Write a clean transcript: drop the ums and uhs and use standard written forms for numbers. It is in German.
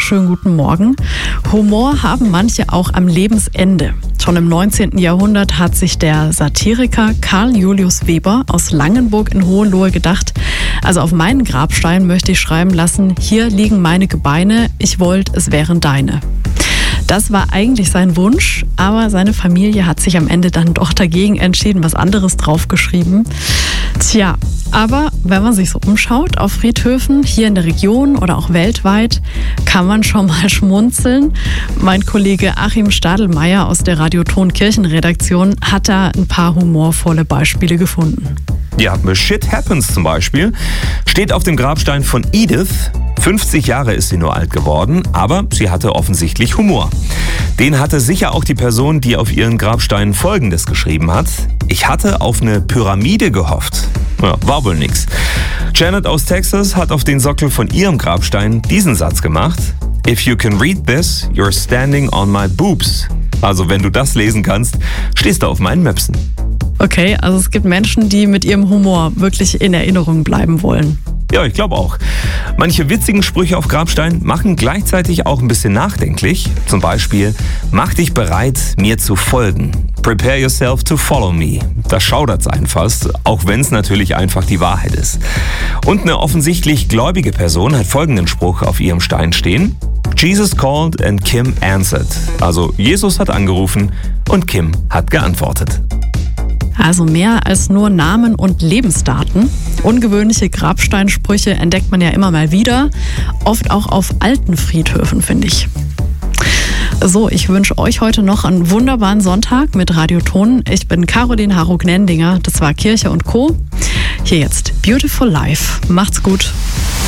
wunderschönen guten Morgen. Humor haben manche auch am Lebensende. Schon im 19. Jahrhundert hat sich der Satiriker Karl Julius Weber aus Langenburg in Hohenlohe gedacht, also auf meinen Grabstein möchte ich schreiben lassen, hier liegen meine Gebeine, ich wollt, es wären deine. Das war eigentlich sein Wunsch, aber seine Familie hat sich am Ende dann doch dagegen entschieden, was anderes draufgeschrieben. Tja, aber wenn man sich so umschaut auf Friedhöfen hier in der Region oder auch weltweit, kann man schon mal schmunzeln. Mein Kollege Achim Stadelmeier aus der Radioton Kirchenredaktion hat da ein paar humorvolle Beispiele gefunden. Ja, Shit Happens zum Beispiel steht auf dem Grabstein von Edith. 50 Jahre ist sie nur alt geworden, aber sie hatte offensichtlich Humor. Den hatte sicher auch die Person, die auf ihren Grabstein Folgendes geschrieben hat. Ich hatte auf eine Pyramide gehofft. Ja, war wohl nix. Janet aus Texas hat auf den Sockel von ihrem Grabstein diesen Satz gemacht. If you can read this, you're standing on my boobs. Also wenn du das lesen kannst, stehst du auf meinen Möpsen. Okay, also es gibt Menschen, die mit ihrem Humor wirklich in Erinnerung bleiben wollen. Ja, ich glaube auch. Manche witzigen Sprüche auf Grabstein machen gleichzeitig auch ein bisschen nachdenklich. Zum Beispiel, mach dich bereit, mir zu folgen. Prepare yourself to follow me. Da schaudert's einen fast, auch wenn es natürlich einfach die Wahrheit ist. Und eine offensichtlich gläubige Person hat folgenden Spruch auf ihrem Stein stehen. Jesus called and Kim answered. Also Jesus hat angerufen und Kim hat geantwortet. Also mehr als nur Namen und Lebensdaten. Ungewöhnliche Grabsteinsprüche entdeckt man ja immer mal wieder. Oft auch auf alten Friedhöfen, finde ich. So, ich wünsche euch heute noch einen wunderbaren Sonntag mit Radioton. Ich bin Caroline Harro-Gnendinger. Das war Kirche und Co. Hier jetzt Beautiful Life. Macht's gut.